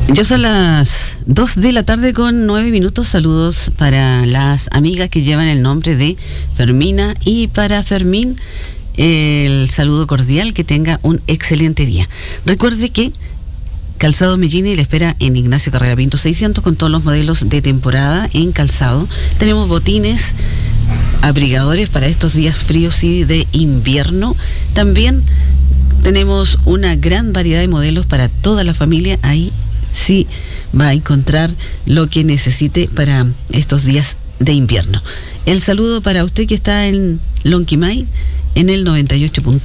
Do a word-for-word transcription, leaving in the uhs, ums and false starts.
Ya son las dos de la tarde con nueve minutos. Saludos para las amigas que llevan el nombre de Fermina y para Fermín el saludo cordial, que tenga un excelente día. Recuerde que Calzado Mellini le espera en Ignacio Carrera Pinto seiscientos con todos los modelos de temporada en calzado. Tenemos botines, abrigadores para estos días fríos y de invierno. También tenemos una gran variedad de modelos para toda la familia. Ahí sí va a encontrar lo que necesite para estos días de invierno. El saludo para usted que está en Lonquimay en el noventa y ocho punto